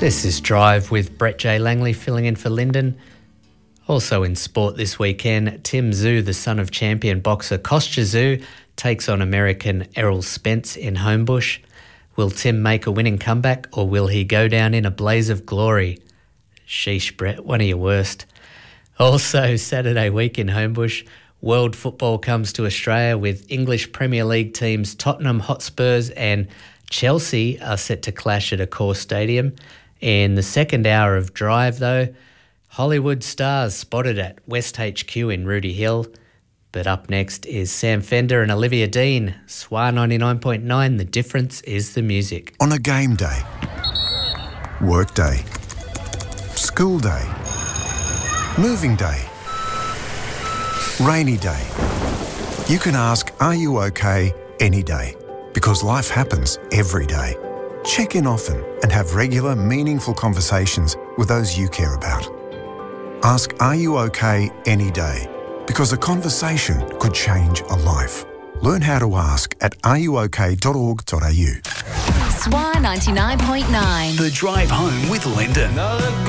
This is Drive with Brett J. Langley filling in for Lyndon. Also in sport this weekend, Tim Tszyu, the son of champion boxer Kostya Tszyu, takes on American Errol Spence in Homebush. Will Tim make a winning comeback or will he go down in a blaze of glory? Sheesh, Brett, one of your worst. Also, Saturday week in Homebush, world football comes to Australia with English Premier League teams Tottenham Hotspurs and Chelsea are set to clash at Accor Stadium. In the second hour of Drive, though, Hollywood stars spotted at West HQ in Rooty Hill. But up next is Sam Fender and Olivia Dean. SWA 99.9, the difference is the music. On a game day, work day, school day, moving day, rainy day, you can ask, are you okay, any day? Because life happens every day. Check in often and have regular, meaningful conversations with those you care about. Ask, are you okay, any day? Because a conversation could change a life. Learn how to ask at areyouok.org.au. SWA 99.9. The Drive Home with Lyndon.